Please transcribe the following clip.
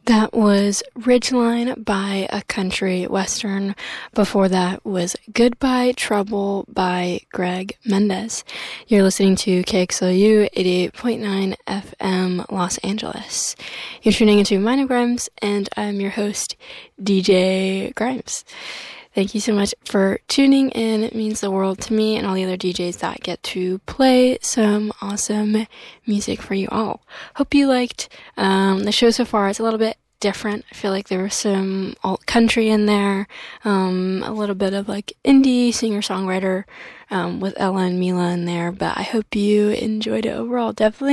That was Ridgeline by A Country Western. Before that was Goodbye Trouble by Greg Mendez. You're listening to KXLU 88.9 FM Los Angeles. You're tuning into Mind of Grimes, and I'm your host, DJ Grimes. Thank you so much for tuning in. It means the world to me and all the other DJs that get to play some awesome music for you all. Hope you liked the show so far. It's a little bit different. I feel like there was some alt country in there, a little bit of like indie singer-songwriter with Ella and Mila in there, but I hope you enjoyed it overall. Definitely